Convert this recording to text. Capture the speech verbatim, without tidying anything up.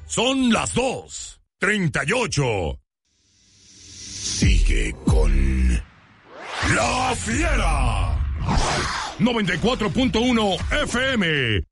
Son las dos, treinta y ocho. Sigue con La Fiera. noventa y cuatro punto uno F M.